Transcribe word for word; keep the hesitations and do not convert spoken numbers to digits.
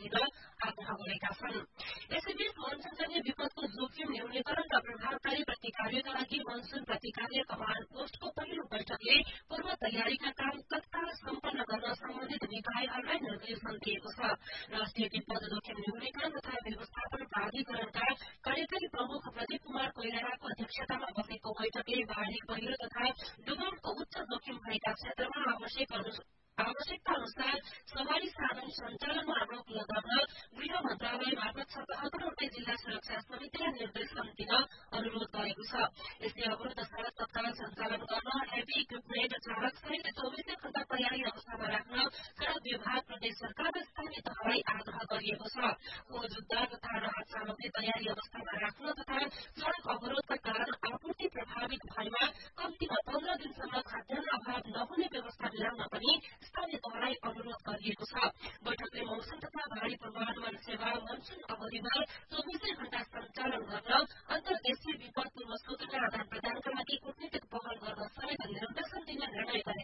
दिन आग्रह गरेका छन्। यसैबीच मनसूनजन्य विपदको जोखिम न्यूनीकरण र प्रभावकारी प्रतिकारका लागि मनसून प्रतिकार कमाण्ड पोस्टको पहिलो बैठकले पूर्व तयारीका काम तत्काल सम्पन्न गर्न सम्बन्धित निकायहरूलाई निर्देशन दिएको छ। राष्ट्रिय विपद जोखिम न्यूनीकरण तथा व्यवस्थापन प्राधिकरणका कार्यकारी प्रमुख प्रदीप कुमार कोइरालाको अध्यक्षतामा बसेको बैठकले बाढ़ी पहिरो तथा डुबानको उच्च जोखिम भएका क्षेत्रमा आवश्यकता अनुसार सवारी साधन सञ्चालनमा रोक लगाउन गृह मन्त्रालय मार्फत सतहत्तरवटै जिल्ला सुरक्षा समितिलाई निर्देशन दिन अनुरोध गरेको छ। यसले अवरुद्ध सड़क तत्काल सञ्चालन गर्न हेभी इक्विपमेन्ट चालक सहित चौबिसै घण्टा तयारी अवस्थामा राख्न सड़क विभाग प्रदेश सरकार र स्थानीय तहलाई आग्रह गरिएको छ। खोज उद्धार तथा राहत सामग्री तयारी अवस्थामा राख्न तथा सड़क अवरोधका कारण आपूर्ति प्रभावित भएमा कम्तीमा पन्ध्र दिनसम्म खाद्यान्न अभाव नहुने व्यवस्था मिलाउन पनि स्थानीय तहलाई अनुरोध गरिएको छ। बैठकले मौसम तथा बाढ़ी पूर्वानुमान सेवा मनसून अवधिमा चौबिसै घण्टा सञ्चालन गर्न अन्तर्देशीय विपद पूर्व सूचना आदान प्रदानका लागि कूटनीतिक पहल गर्न समेत निर्देशन दिने निर्णय